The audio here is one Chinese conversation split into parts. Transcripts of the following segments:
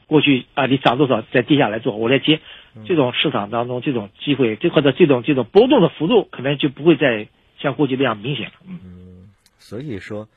过去你涨多少再跌下来做，我来接。这种市场当中这种机会，或者这种波动的幅度，可能就不会再像过去那样明显了。 所以说，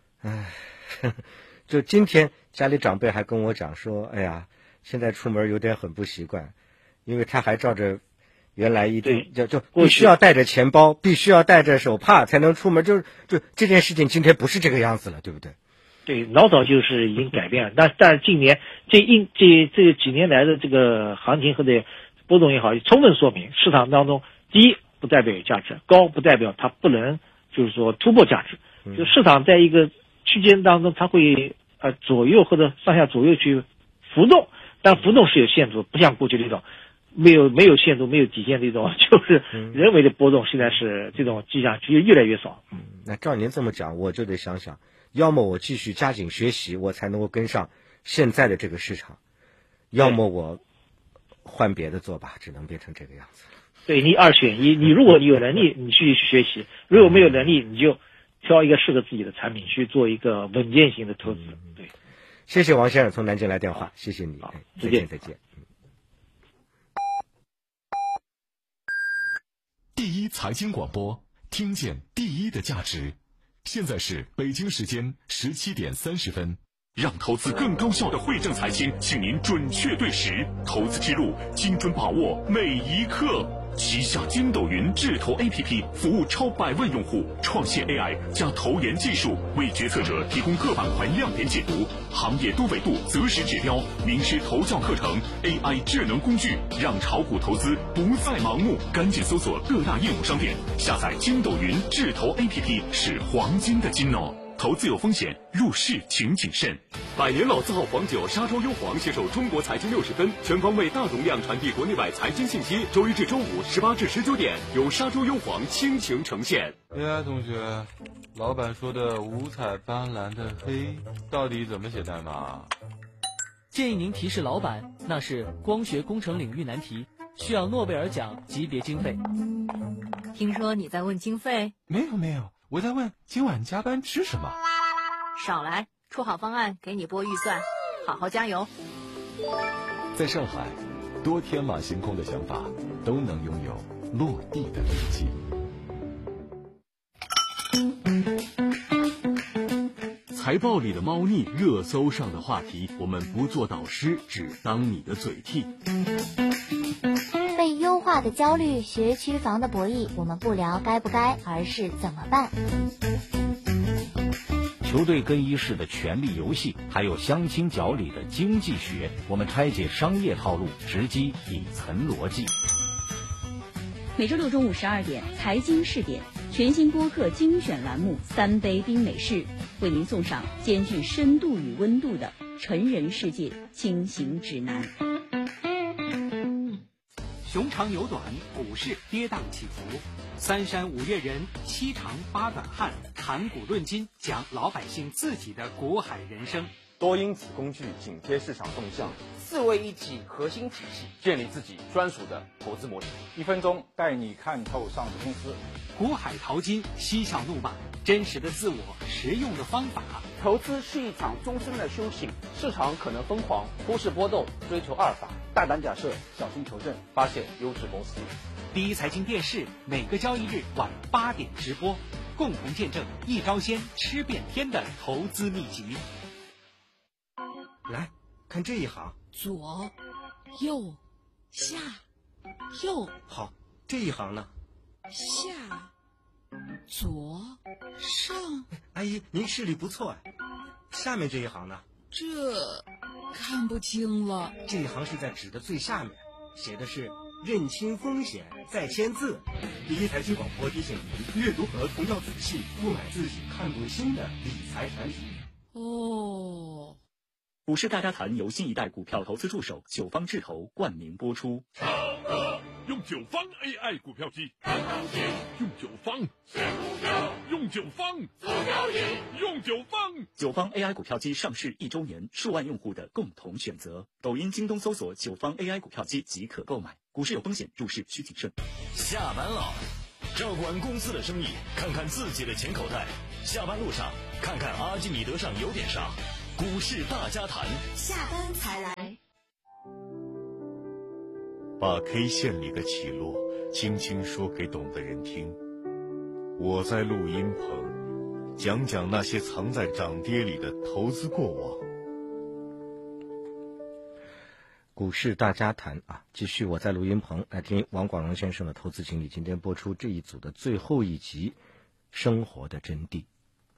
就今天家里长辈还跟我讲说，哎呀，现在出门有点很不习惯，因为他还照着原来一定就必须要带着钱包，必须要带着手帕才能出门，就这件事情今天不是这个样子了，对不对？ 对，老早就是已经改变了，但是今年这几年来的这个行情或者波动也好，充分说明市场当中低不代表有价值，高不代表它不能就是说突破价值。就市场在一个区间当中，它会左右或者上下左右去浮动，但浮动是有限度，不像过去那种没有限度、没有底线这种，就是人为的波动。现在是这种迹象其实越来越少。 那照您这么讲，我就得想想，要么我继续加紧学习，我才能够跟上现在的这个市场；要么我换别的做吧，只能变成这个样子。 对，你二选一，你如果你有能力，你去学习；如果没有能力，你就挑一个适合自己的产品去做一个稳健型的投资。对， 谢谢王先生从南京来电话，谢谢你，再见。 第一财经广播，听见第一的价值。现在是北京时间17点30分。让投资更高效的汇正财经，请您准确对时，投资之路精准把握每一刻。旗下筋斗云智投 APP 服务超100万用户，创新 AI 加投研技术，为决策者提供各板块亮点解读、行业多维度择时指标、名师投教课程、AI 智能工具，让炒股投资不再盲目。赶紧搜索各大应用商店，下载筋斗云智投 APP 是黄金的金哦。投资有风险，入市请谨慎。百年老字号黄酒沙洲优黄携手中国财经60分，全方位大容量传递国内外财经信息。周一至周五18至19点，由沙洲优黄倾情呈现。 AI 同学，老板说的五彩斑斓的黑到底怎么写代码？ 建议您提示老板，那是光学工程领域难题，需要诺贝尔奖级别经费。 听说你在问经费？ 没有，我在问今晚加班吃什么。 少来，出好方案给你拨预算，好好加油。 在上海，多天马行空的想法都能拥有落地的力气。财报里的猫腻，热搜上的话题，我们不做导师，只当你的嘴替。 被优化的焦虑，学区房的博弈，我们不聊该不该，而是怎么办。 球队更衣室的权力游戏，还有相亲角里的经济学，我们拆解商业套路，直击底层逻辑。 每周六中午12点，财经试点全新播客精选栏目3杯冰美式，为您送上兼具深度与温度的成人世界轻行指南。 熊长牛短，股市跌宕起伏，三山五岳人，七长八短汉，谈股论金，讲老百姓自己的股海人生。 多因子工具紧贴市场动向 ，4位一体核心体系， 建立自己专属的投资模式。 1分钟带你看透上市公司。 股海淘金，嬉笑怒骂，真实的自我，实用的方法。 投资是一场终身的修行，市场可能疯狂，忽视波动，追求阿尔法，大胆假设，小心求证，发现优质公司。 第一财经电视每个交易日晚8点直播，共同见证一招鲜吃遍天的投资秘籍。 来看这一行， 左右下右。 好，这一行呢？ 下左上。 阿姨，您视力不错哎。下面这一行呢？ 这看不清了。 这一行是在纸的最下面，写的是认清风险再签字。第一财经广播提醒您，阅读合同要仔细，不买自己看不清的理财产品。 哦。 股市大家谈由新一代股票投资助手九方智投冠名播出。 唱歌用九方 AI 股票机，用九方选股票，用九方做交易，用九方。 九方 AI 股票机上市1周年，数万用户的共同选择。抖音、京东搜索九方 AI 股票机即可购买。股市有风险，入市需谨慎。 下班了，照管公司的生意，看看自己的钱口袋。下班路上，看看阿基米德上有点啥。股市大家谈， 下班才来把 K 线里的起落轻轻说给懂的人听。我在录音棚讲讲那些藏在涨跌里的投资过往。 股市大家谈啊，继续我在录音棚来听王广荣先生的投资经历。今天播出这一组的最后一集，生活的真谛。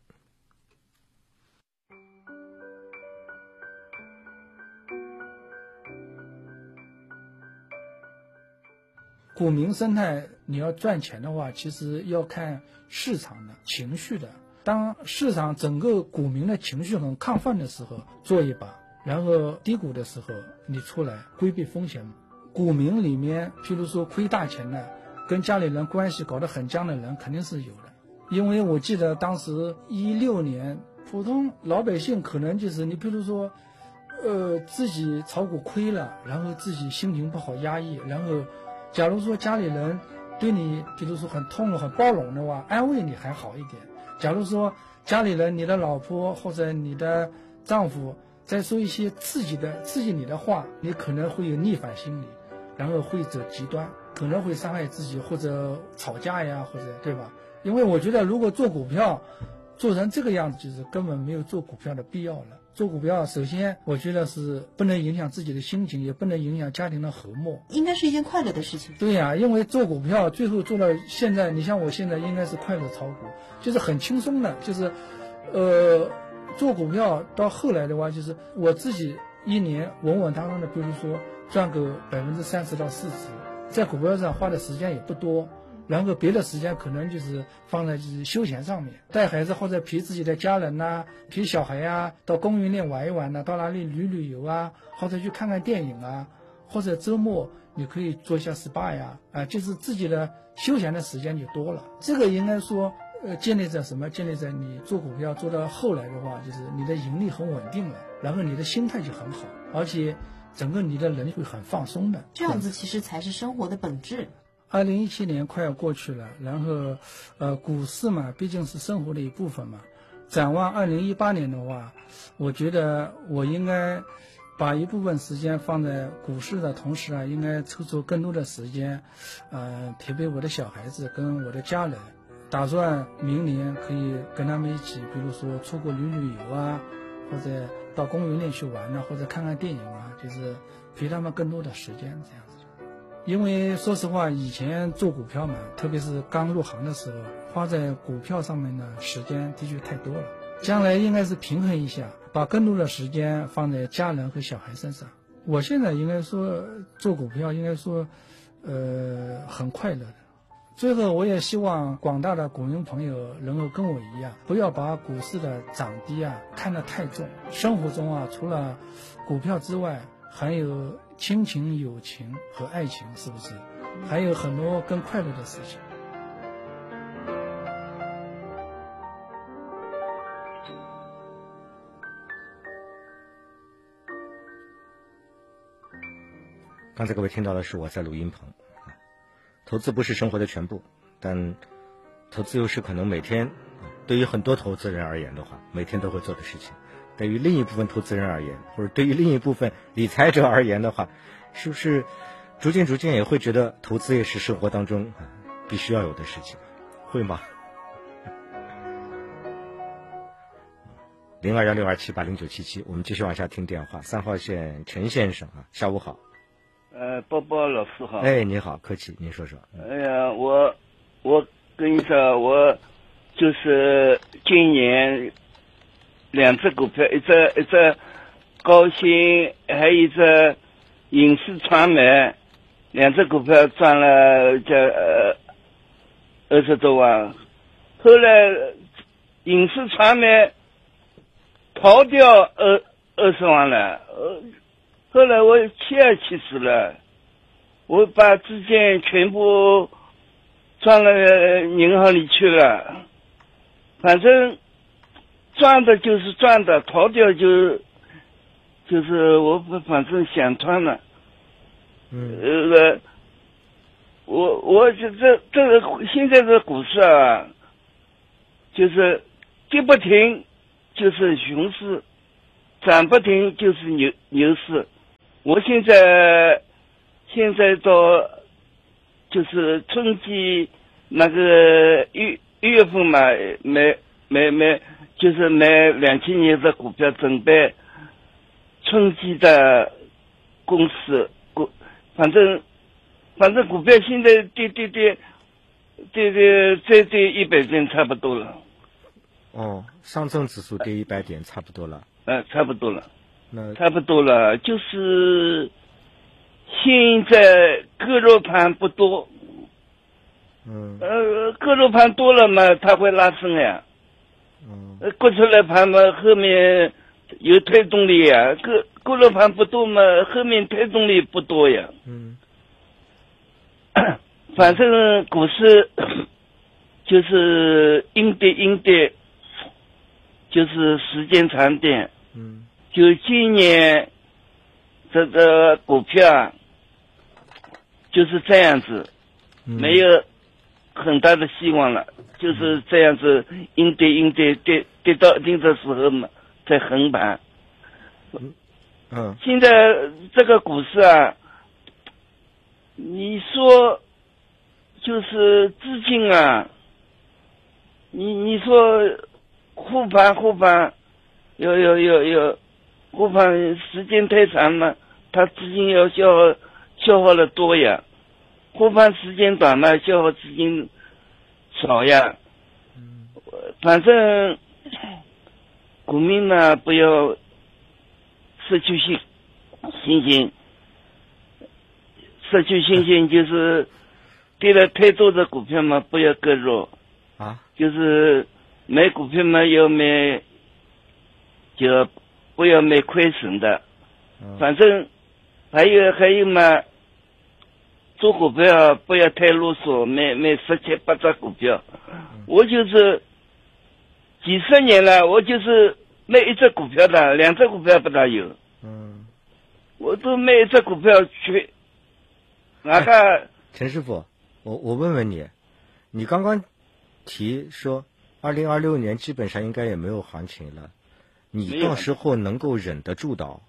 股民生态你要赚钱的话，其实要看市场的情绪的。当市场整个股民的情绪很亢奋的时候，做一把，然后低谷的时候你出来规避风险。股民里面譬如说亏大钱的，跟家里人关系搞得很僵的人肯定是有的。因为我记得当时16年，普通老百姓可能就是你譬如说自己炒股亏了，然后自己心情不好压抑，然后假如说家里人对你比如说很痛很包容的话，安慰你还好一点。假如说家里人你的老婆或者你的丈夫在说一些刺激你的话，你可能会有逆反心理，然后会走极端，可能会伤害自己或者吵架呀，或者对吧？因为我觉得如果做股票做成这个样子，就是根本没有做股票的必要了。做股票首先我觉得是不能影响自己的心情，也不能影响家庭的和睦， 应该是一件快乐的事情。 对呀，因为做股票最后做到现在，你像我现在应该是快乐炒股，就是很轻松的，就是做股票到后来的话，就是我自己一年稳稳当当的，比如说赚个30%到40%，在股票上花的时间也不多，然后别的时间可能就是放在就是休闲上面，带孩子或者陪自己的家人呐，陪小孩呀，到公园里玩一玩呐，到哪里旅游啊，或者去看看电影啊，或者周末你可以做一下 SPA 呀，就是自己的休闲的时间就多了。这个应该说建立在什么？建立在你做股票做到后来的话，就是你的盈利很稳定了，然后你的心态就很好，而且整个你的人会很放松的。 这样子其实才是生活的本质。 2017年快要过去了，然后股市嘛，毕竟是生活的一部分嘛。展望2018年的话，我觉得我应该把一部分时间放在股市的同时啊，应该抽出更多的时间，陪陪我的小孩子跟我的家人。打算明年可以跟他们一起，比如说出国旅游啊，或者到公园里去玩啊，或者看看电影啊，就是陪他们更多的时间这样子。因为说实话，以前做股票嘛，特别是刚入行的时候，花在股票上面的时间的确太多了。将来应该是平衡一下，把更多的时间放在家人和小孩身上。我现在应该说做股票应该说很快乐的。最后我也希望广大的股民朋友能够跟我一样，不要把股市的涨低啊看得太重。生活中啊，除了股票之外，还有亲情、友情和爱情，是不是？还有很多更快乐的事情。 刚才各位听到的是我在录音棚。投资不是生活的全部，但投资又是可能每天对于很多投资人而言的话，每天都会做的事情。对于另一部分投资人而言，或者对于另一部分理财者而言的话，是不是逐渐也会觉得投资也是生活当中必须要有的事情？会吗？021627809977，我们继续往下听电话。3号线陈先生下午好。 波波老师好。 哎，你好，客气，您说说。 哎呀，我跟你说，我就是今年2只股票，一只高新，还有一只影视传媒，2只股票赚了20多万。后来影视传媒逃掉20万了。后来我气死了，我把资金全部装了银行里去了。反正赚的就是赚的，逃掉就是我反正想通了。我这个现在的股市啊，就是跌不停就是熊市，涨不停就是牛市。我现在现在到就是春季那个一月份嘛，就是买2000年的股票，准备春季的公司反正股票现在跌100点差不多了。 哦，上证指数跌100点差不多了。 差不多了。 那差不多了，就是现在割肉盘不多。割肉盘多了嘛，它会拉升呀。割出来盘嘛，后面有推动力呀。割肉盘不多嘛，后面推动力不多呀。反正股市就是阴跌，就是时间长点。就今年这个股票就是这样子，没有很大的希望了，就是这样子阴跌跌到一定的时候嘛，再横盘。现在这个股市啊，你说就是资金啊，你说护盘有护盘时间太长嘛，它资金要消耗的多呀。护盘时间短嘛，消耗资金少呀。反正股民嘛，不要失去信心。失去信心就是跌了太多的股票嘛，不要割肉啊。就是买股票嘛，要买就不要买亏损的。反正还有嘛，做股票不要太啰嗦，买10、7、8只股票。我就是几十年了，我就是买一只股票的，2只股票不大有。我都买一只股票去。哪个？ 陈师傅，我问问你，你刚刚提说2026年基本上应该也没有行情了，你到时候能够忍得住的？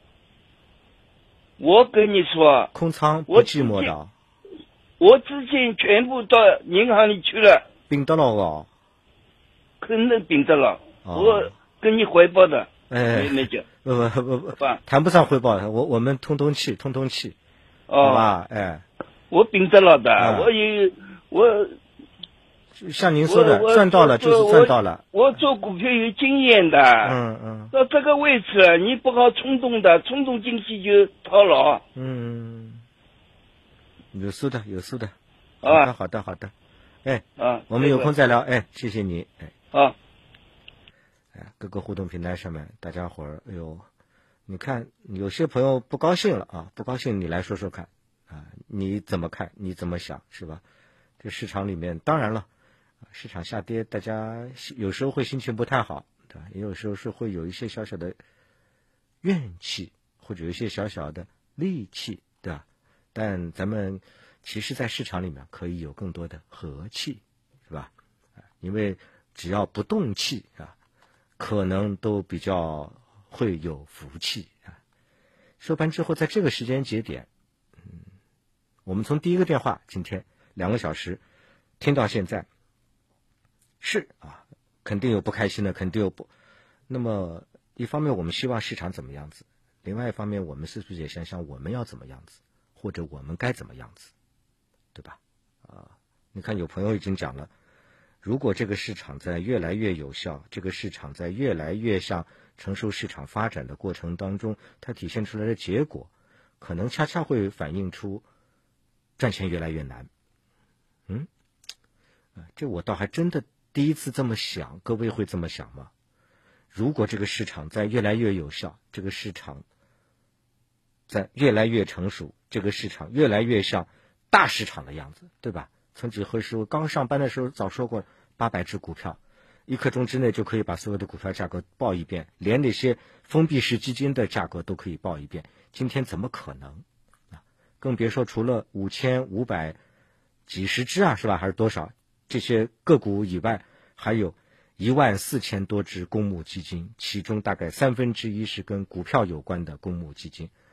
我跟你说， 空仓不寂寞的。 我之前全部到银行里去了。 并得了哦。 肯定并得了，我跟你汇报的。没讲。 不，谈不上汇报，我们通气。好吧， 我并得了的，我像您说的，赚到了就是赚到了。 我做股票有经验的。到这个位置，你不好冲动的，冲动进去就套牢。 有数的。好的。我们有空再聊。谢谢你。各个互动平台上面，大家伙儿，你看有些朋友不高兴了啊，不高兴你来说说看啊，你怎么看？你怎么想？是吧？这市场里面，当然了，市场下跌，大家有时候会心情不太好，对吧？也有时候是会有一些小小的怨气，或者有一些小小的戾气，对吧？但咱们其实在市场里面可以有更多的和气，是吧？因为只要不动气啊，可能都比较会有福气啊。收盘之后，在这个时间节点，我们从第一个电话今天2个小时听到现在，是啊，肯定有不开心的，肯定有不。那么一方面我们希望市场怎么样子，另外一方面我们是不是也想想我们要怎么样子，或者我们该怎么样子，对吧？你看有朋友已经讲了，如果这个市场在越来越有效，这个市场在越来越向成熟市场发展的过程当中，它体现出来的结果可能恰恰会反映出赚钱越来越难。这我倒还真的第一次这么想，各位会这么想吗？如果这个市场在越来越有效，这个市场在越来越成熟，这个市场越来越像大市场的样子，对吧？曾几何时，我刚上班的时候早说过，800只股票，1刻钟之内就可以把所有的股票价格报一遍，连那些封闭式基金的价格都可以报一遍。今天怎么可能啊？更别说除了5500几十只啊，是吧？还是多少这些个股以外，还有14000多只公募基金，其中大概1/3是跟股票有关的公募基金，